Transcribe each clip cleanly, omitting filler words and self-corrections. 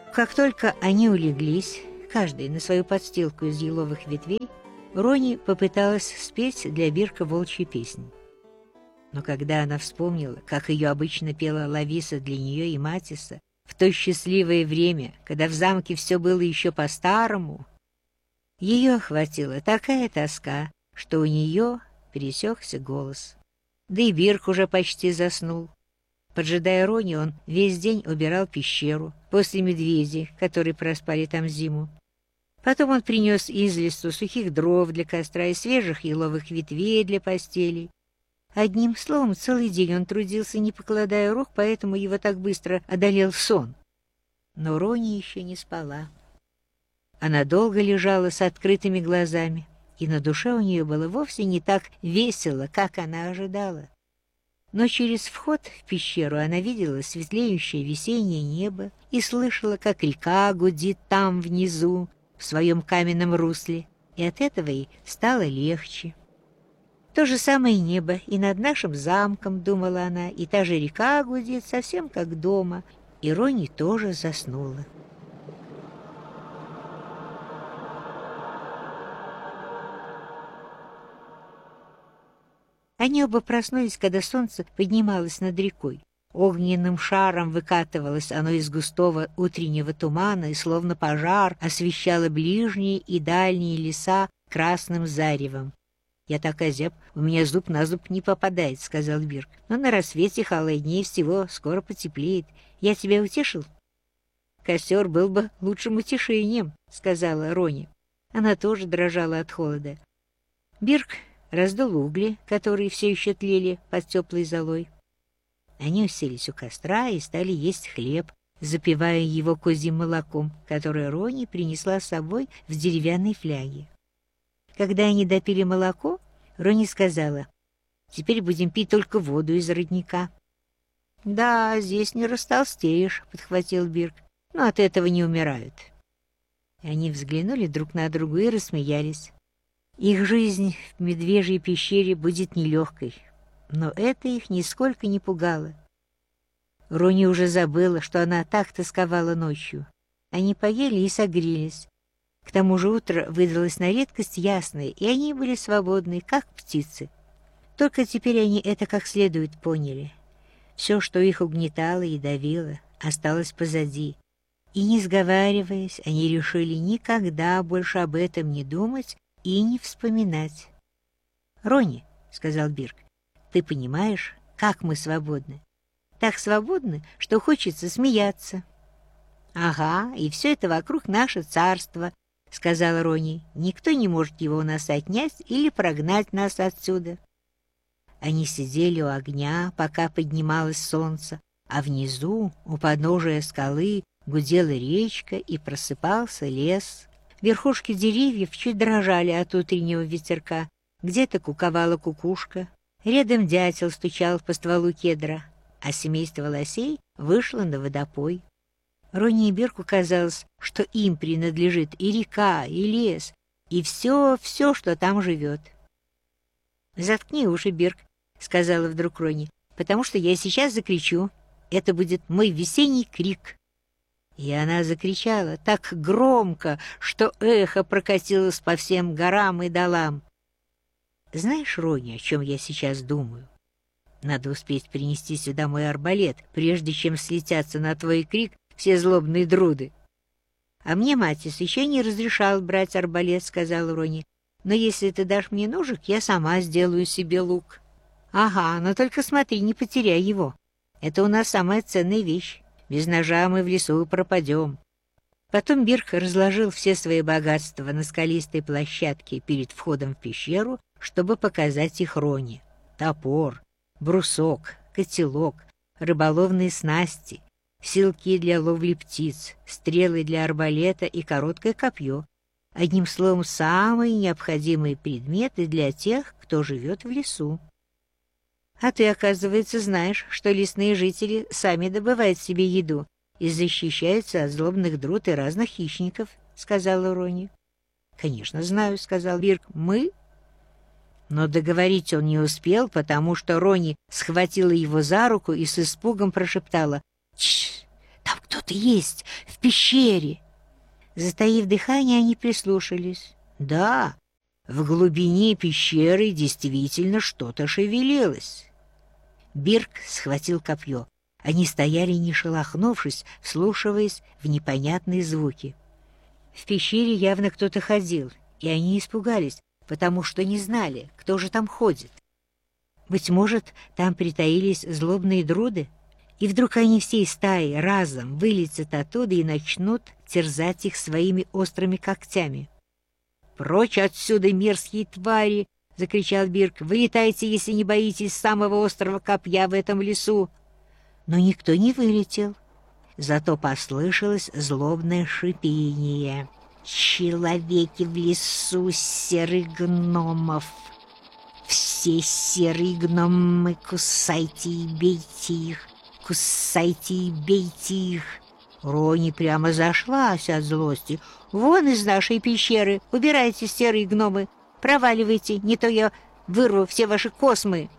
Как только они улеглись, каждый на свою подстилку из еловых ветвей, Рони попыталась спеть для Бирка волчьи песни. Но когда она вспомнила, как ее обычно пела Лависа для нее и Матиса, в то счастливое время, когда в замке все было еще по-старому, ее охватила такая тоска, что у нее пересекся голос. Да и Бирк уже почти заснул. Поджидая Рони, он весь день убирал пещеру после медведей, которые проспали там зиму. Потом он принес из лесу сухих дров для костра и свежих еловых ветвей для постелей. Одним словом, целый день он трудился, не покладая рук, поэтому его так быстро одолел сон. Но Рони еще не спала. Она долго лежала с открытыми глазами, и на душе у нее было вовсе не так весело, как она ожидала. Но через вход в пещеру она видела светлеющее весеннее небо и слышала, как река гудит там внизу, в своем каменном русле, и от этого ей стало легче. То же самое небо и над нашим замком, думала она, и та же река гудит совсем как дома, и Рони тоже заснула. Они оба проснулись, когда солнце поднималось над рекой. Огненным шаром выкатывалось оно из густого утреннего тумана и, словно пожар, освещало ближние и дальние леса красным заревом. «Я так озяб, у меня зуб на зуб не попадает», — сказал Бирк. «Но на рассвете холоднее всего, скоро потеплеет. Я тебя утешил?» «Костер был бы лучшим утешением», — сказала Рони. Она тоже дрожала от холода. Бирк раздул угли, которые все еще тлели под теплой золой. Они уселись у костра и стали есть хлеб, запивая его козьим молоком, которое Рони принесла с собой в деревянной фляге. Когда они допили молоко, Рони сказала: «Теперь будем пить только воду из родника». «Да, здесь не растолстеешь», — подхватил Бирк, — «но от этого не умирают». Они взглянули друг на друга и рассмеялись. Их жизнь в медвежьей пещере будет нелегкой, но это их нисколько не пугало. Рони уже забыла, что она так тосковала ночью. Они поели и согрелись. К тому же утро выдалось на редкость ясное, и они были свободны, как птицы. Только теперь они это как следует поняли. Все, что их угнетало и давило, осталось позади. И, не сговариваясь, они решили никогда больше об этом не думать и не вспоминать. «Рони», — сказал Бирк, — «ты понимаешь, как мы свободны? Так свободны, что хочется смеяться». «Ага, и все это вокруг наше царство», — сказала Рони. «Никто не может его у нас отнять или прогнать нас отсюда». Они сидели у огня, пока поднималось солнце, а внизу, у подножия скалы, гудела речка и просыпался лес. Верхушки деревьев чуть дрожали от утреннего ветерка, где-то куковала кукушка, рядом дятел стучал по стволу кедра, а семейство лосей вышло на водопой. Рони и Бирку казалось, что им принадлежит и река, и лес, и все, что там живет. «Заткни уши, Бирк», — сказала вдруг Рони, — «потому что я сейчас закричу. Это будет мой весенний крик». И она закричала так громко, что эхо прокатилось по всем горам и долам. «Знаешь, Рони, о чем я сейчас думаю? Надо успеть принести сюда мой арбалет, прежде чем слетятся на твой крик все злобные друды». «А мне Матис еще не разрешал брать арбалет», — сказал Рони. «Но если ты дашь мне ножик, я сама сделаю себе лук». «Ага, но только смотри, не потеряй его. Это у нас самая ценная вещь. Без ножа мы в лесу пропадем». Потом Бирк разложил все свои богатства на скалистой площадке перед входом в пещеру, чтобы показать их Рони. Топор, брусок, котелок, рыболовные снасти, силки для ловли птиц, стрелы для арбалета и короткое копье. Одним словом, самые необходимые предметы для тех, кто живет в лесу. «А ты, оказывается, знаешь, что лесные жители сами добывают себе еду и защищаются от злобных друд и разных хищников», — сказала Рони. «Конечно, знаю», — сказал Бирк. «Мы...» Но договорить он не успел, потому что Рони схватила его за руку и с испугом прошептала: «Тш! Там кто-то есть, в пещере!» Затаив дыхание, они прислушались. Да, в глубине пещеры действительно что-то шевелилось. Бирк схватил копье. Они стояли, не шелохнувшись, вслушиваясь в непонятные звуки. В пещере явно кто-то ходил, и они испугались, потому что не знали, кто же там ходит. Быть может, там притаились злобные друды, и вдруг они всей стаей разом вылетят оттуда и начнут терзать их своими острыми когтями. «Прочь отсюда, мерзкие твари!» — закричал Бирк. «Вылетайте, если не боитесь самого острого копья в этом лесу!» Но никто не вылетел. Зато послышалось злобное шипение. «Человеки в лесу серых гномов! Все серые гномы, кусайте и бейте их! Кусайте и бейте их!» Рони прямо зашлась от злости. «Вон из нашей пещеры! Убирайтесь, серые гномы! Проваливайте, не то я вырву все ваши космы!»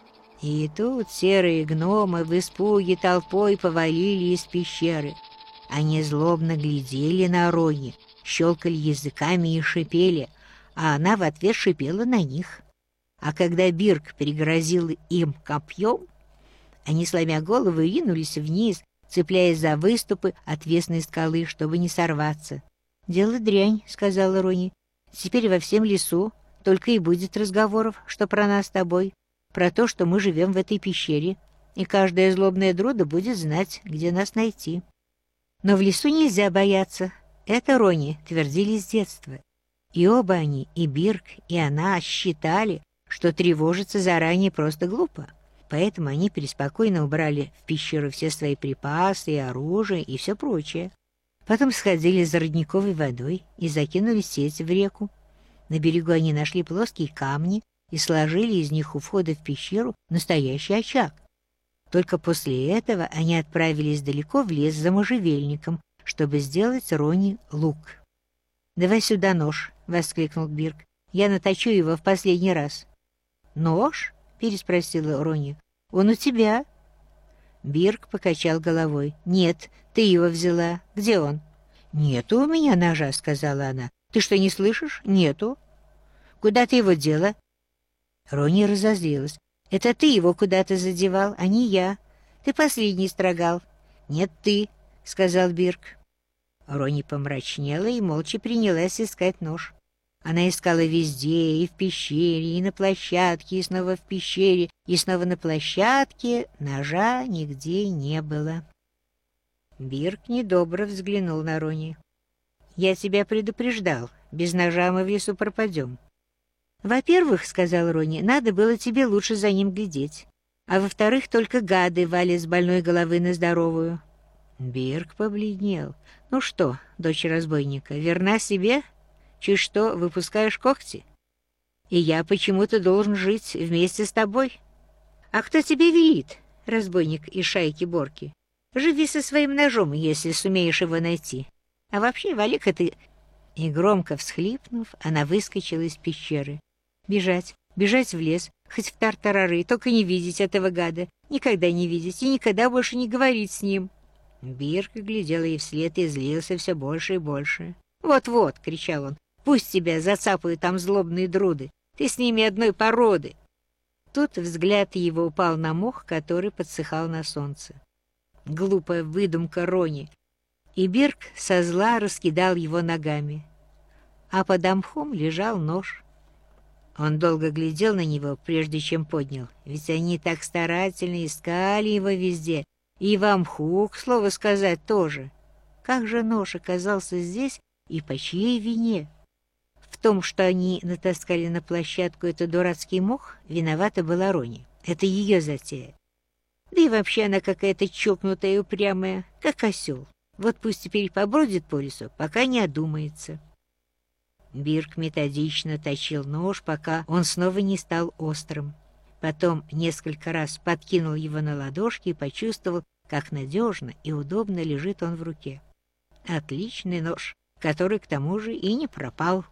И тут серые гномы в испуге толпой повалили из пещеры. Они злобно глядели на Рони, щелкали языками и шипели, а она в ответ шипела на них. А когда Бирк пригрозил им копьем, они, сломя головы, ринулись вниз, цепляясь за выступы отвесной скалы, чтобы не сорваться. «Дело дрянь», — сказала Рони. «Теперь во всем лесу только и будет разговоров, что про нас с тобой, про то, что мы живем в этой пещере, и каждая злобная друда будет знать, где нас найти». Но в лесу нельзя бояться. Это Рони твердили с детства. И оба они, и Бирк, и она, считали, что тревожиться заранее просто глупо. Поэтому они преспокойно убрали в пещеру все свои припасы и оружие и все прочее. Потом сходили за родниковой водой и закинули сеть в реку. На берегу они нашли плоские камни и сложили из них у входа в пещеру настоящий очаг. Только после этого они отправились далеко в лес за можжевельником, чтобы сделать Рони лук. «Давай сюда нож», — воскликнул Бирк. «Я наточу его в последний раз». «Нож?» — переспросила Рони. «Он у тебя?» Бирк покачал головой. «Нет, ты его взяла. Где он?» «Нету у меня ножа», — сказала она. «Ты что, не слышишь? Нету». «Куда ты его дела?» Рони разозлилась. «Это ты его куда-то задевал, а не я. Ты последний строгал». «Нет, ты», — сказал Бирк. Рони помрачнела и молча принялась искать нож. Она искала везде, и в пещере, и на площадке, и снова в пещере, и снова на площадке. Ножа нигде не было. Бирк недобро взглянул на Рони. «Я тебя предупреждал. Без ножа мы в лесу пропадем». «Во-первых, — сказал Рони, — надо было тебе лучше за ним глядеть. А во-вторых, только гады валят с больной головы на здоровую». Бирк побледнел. «Ну что, дочь разбойника, верна себе? Чуть что, выпускаешь когти? И я почему-то должен жить вместе с тобой? А кто тебе велит, разбойник из шайки Борки? Живи со своим ножом, если сумеешь его найти. А вообще, вали-ка ты...» И громко всхлипнув, она выскочила из пещеры. Бежать, бежать в лес, хоть в тартарары, только не видеть этого гада, никогда не видеть и никогда больше не говорить с ним. Бирк глядел ей вслед и злился все больше и больше. «Вот-вот!» — кричал он. «Пусть тебя зацапают там злобные друды! Ты с ними одной породы!» Тут взгляд его упал на мох, который подсыхал на солнце. Глупая выдумка Рони. И Бирк со зла раскидал его ногами. А под мхом лежал нож. Он долго глядел на него, прежде чем поднял, ведь они так старательно искали его везде, и в мху, к слову сказать, тоже. Как же нож оказался здесь и по чьей вине? В том, что они натаскали на площадку этот дурацкий мох, виновата была Рони. Это ее затея. Да и вообще она какая-то чокнутая и упрямая, как осел. Вот пусть теперь побродит по лесу, пока не одумается. Бирк методично точил нож, пока он снова не стал острым. Потом несколько раз подкинул его на ладошки и почувствовал, как надежно и удобно лежит он в руке. Отличный нож, который к тому же и не пропал.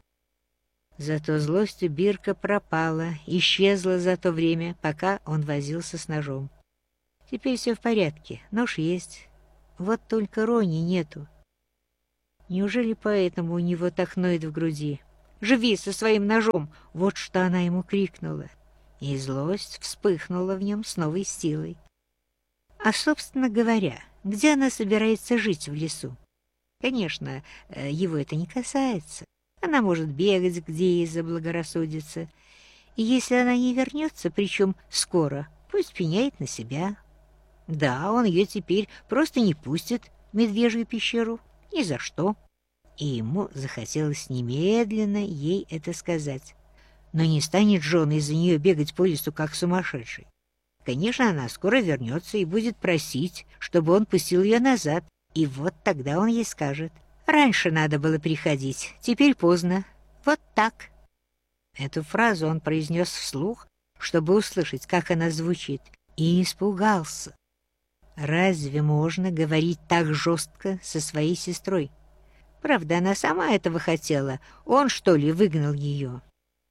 Зато злость у Бирка пропала, исчезла за то время, пока он возился с ножом. Теперь все в порядке, нож есть. Вот только Рони нету. Неужели поэтому у него так ноет в груди? «Живи со своим ножом!» — вот что она ему крикнула. И злость вспыхнула в нем с новой силой. А, собственно говоря, где она собирается жить в лесу? Конечно, его это не касается. Она может бегать, где ей заблагорассудится. И если она не вернется, причем скоро, пусть пеняет на себя. Да, он ее теперь просто не пустит в медвежью пещеру. Ни за что. И ему захотелось немедленно ей это сказать. Но не станет же он из-за нее бегать по лесу, как сумасшедший. Конечно, она скоро вернется и будет просить, чтобы он пустил ее назад. И вот тогда он ей скажет: «Раньше надо было приходить, теперь поздно». Вот так. Эту фразу он произнес вслух, чтобы услышать, как она звучит, и испугался. Разве можно говорить так жестко со своей сестрой? Правда, она сама этого хотела. Он, что ли, выгнал ее?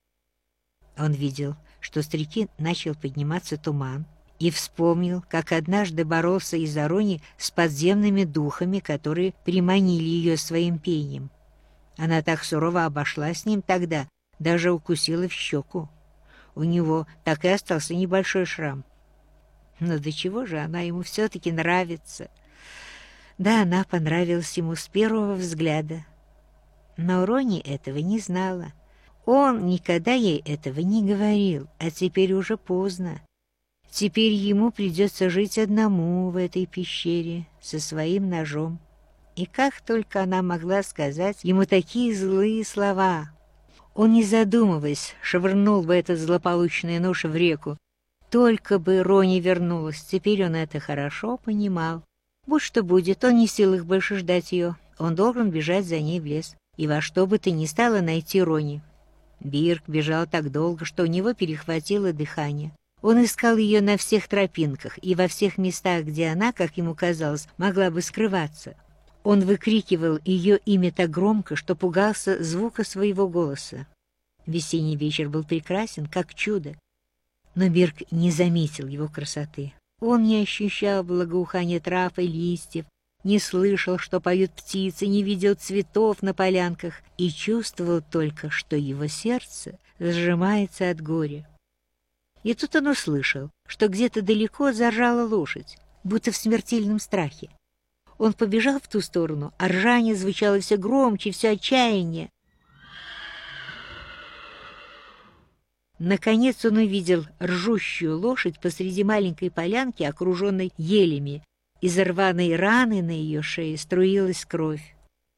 Он видел, что с реки начал подниматься туман, и вспомнил, как однажды боролся из-за Рони с подземными духами, которые приманили ее своим пением. Она так сурово обошлась с ним тогда, даже укусила в щеку. У него так и остался небольшой шрам. Но до чего же она ему все-таки нравится? Да, она понравилась ему с первого взгляда. Но Рони этого не знала. Он никогда ей этого не говорил, а теперь уже поздно. Теперь ему придется жить одному в этой пещере со своим ножом. И как только она могла сказать ему такие злые слова? Он, не задумываясь, швырнул бы этот злополучный нож в реку. Только бы Рони вернулась, теперь он это хорошо понимал. Будь что будет, он не в силах больше ждать ее. Он должен бежать за ней в лес. И во что бы то ни стало найти Рони. Бирк бежал так долго, что у него перехватило дыхание. Он искал ее на всех тропинках и во всех местах, где она, как ему казалось, могла бы скрываться. Он выкрикивал ее имя так громко, что пугался звука своего голоса. Весенний вечер был прекрасен, как чудо. Но Бирк не заметил его красоты. Он не ощущал благоухания трав и листьев, не слышал, что поют птицы, не видел цветов на полянках и чувствовал только, что его сердце сжимается от горя. И тут он услышал, что где-то далеко заржала лошадь, будто в смертельном страхе. Он побежал в ту сторону, а ржание звучало все громче, все отчаяние. Наконец он увидел ржущую лошадь посреди маленькой полянки, окруженной елями. Из рваной раны на ее шее струилась кровь.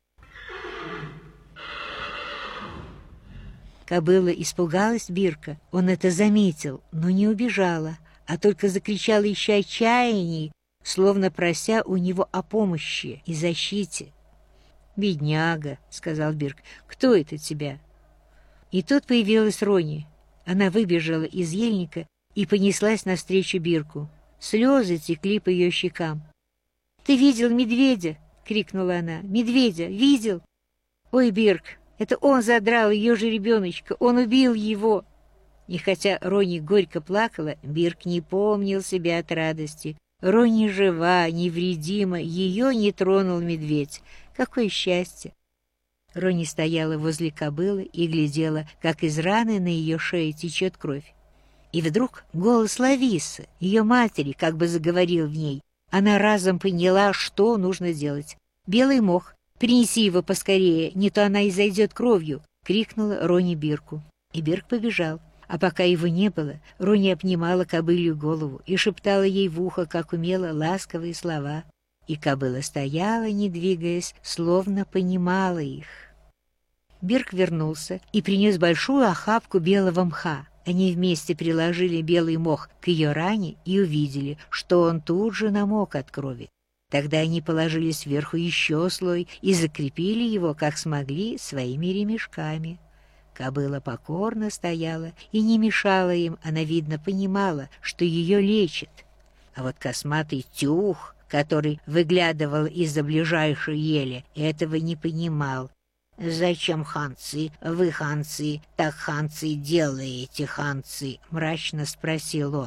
Кобыла испугалась Бирка, он это заметил, но не убежала, а только закричала еще отчаянней, словно прося у него о помощи и защите. «Бедняга», — сказал Бирк, — «кто это тебя?» И тут появилась Рони. Она выбежала из ельника и понеслась навстречу Бирку. Слезы текли по ее щекам. «Ты видел медведя?» — крикнула она. «Медведя! Видел?» «Ой, Бирк, это он задрал ее же ребеночка! Он убил его!» И хотя Рони горько плакала, Бирк не помнил себя от радости. Рони жива, невредима, ее не тронул медведь. Какое счастье! Рони стояла возле кобылы и глядела, как из раны на ее шее течет кровь. И вдруг голос Лависы, ее матери, как бы заговорил в ней. Она разом поняла, что нужно делать. «Белый мох, принеси его поскорее, не то она изойдет кровью!» — крикнула Рони Бирку. И Бирк побежал. А пока его не было, Рони обнимала кобылью голову и шептала ей в ухо, как умела, ласковые слова. И кобыла стояла, не двигаясь, словно понимала их. Бирк вернулся и принес большую охапку белого мха. Они вместе приложили белый мох к ее ране и увидели, что он тут же намок от крови. Тогда они положили сверху еще слой и закрепили его, как смогли, своими ремешками. Кобыла покорно стояла и не мешала им, она, видно, понимала, что ее лечат. А вот косматый Тюх, который выглядывал из-за ближайшей ели, этого не понимал. «Зачем, ханцы, вы, ханцы, так, ханцы, делаете, ханцы?» — мрачно спросил он.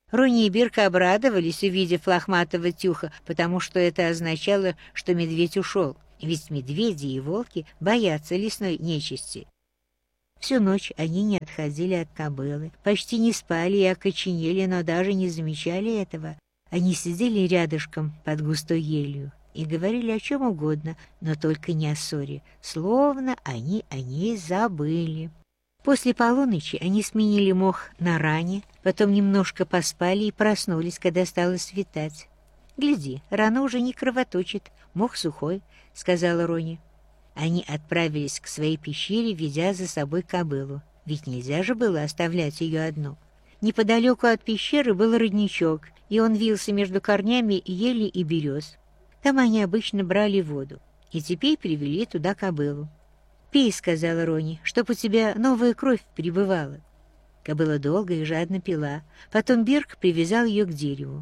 Рони и Бирка обрадовались, увидев лохматого Тюха, потому что это означало, что медведь ушел, ведь медведи и волки боятся лесной нечисти. Всю ночь они не отходили от кобылы, почти не спали и окоченели, но даже не замечали этого. Они сидели рядышком под густой елью и говорили о чем угодно, но только не о ссоре, словно они о ней забыли. После полуночи они сменили мох на ране, потом немножко поспали и проснулись, когда стало светать. «Гляди, рана уже не кровоточит, мох сухой», — сказала Рони. Они отправились к своей пещере, ведя за собой кобылу, ведь нельзя же было оставлять ее одну. Неподалеку от пещеры был родничок, и он вился между корнями ели и берез. Там они обычно брали воду, и теперь привели туда кобылу. «Пей», — сказала Рони, — «чтоб у тебя новая кровь прибывала». Кобыла долго и жадно пила, потом Бирк привязал ее к дереву.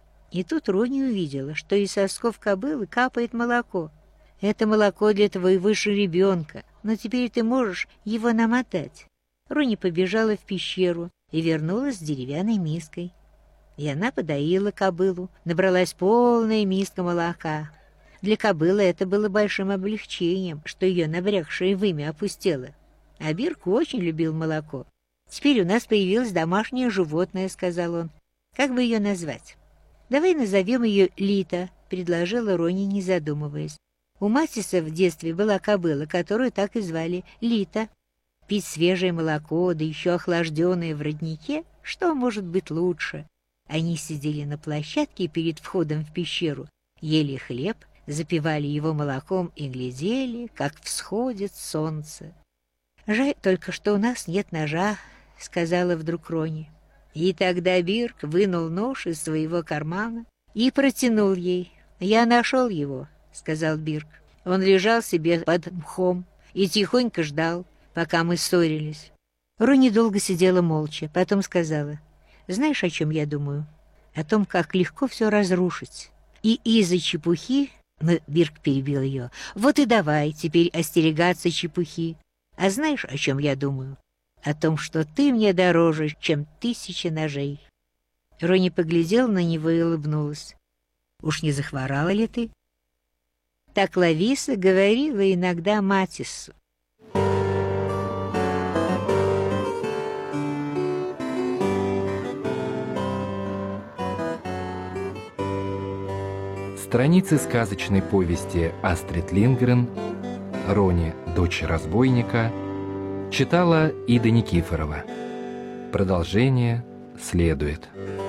И тут Рони увидела, что из сосков кобылы капает молоко. «Это молоко для твоего жеребенка, но теперь ты можешь его намотать». Рони побежала в пещеру и вернулась с деревянной миской. И она подоила кобылу, набралась полная миска молока. Для кобылы это было большим облегчением, что ее набрякшее вымя опустело. А Бирк очень любил молоко. «Теперь у нас появилось домашнее животное», — сказал он. «Как бы ее назвать?» «Давай назовем ее Лита», — предложила Рони, не задумываясь. У Матиса в детстве была кобыла, которую так и звали Лита. Пить свежее молоко, да еще охлажденное в роднике, что может быть лучше? Они сидели на площадке перед входом в пещеру, ели хлеб, запивали его молоком и глядели, как всходит солнце. «Жаль только, что у нас нет ножа», — сказала вдруг Рони. И тогда Бирк вынул нож из своего кармана и протянул ей. «Я нашел его», — сказал Бирк. «Он лежал себе под мхом и тихонько ждал, пока мы ссорились». Рони долго сидела молча, потом сказала: «Знаешь, о чем я думаю? О том, как легко все разрушить. И из-за чепухи...» Но Бирк перебил ее. «Вот и давай теперь остерегаться чепухи. А знаешь, о чем я думаю? О том, что ты мне дороже, чем 1000 ножей». Рони поглядела на него и улыбнулась. «Уж не захворала ли ты?» Так Лависа говорила иногда Матиссу. Страницы сказочной повести Астрид Линдгрен «Рони, дочь разбойника» читала Ида Никифорова. Продолжение следует.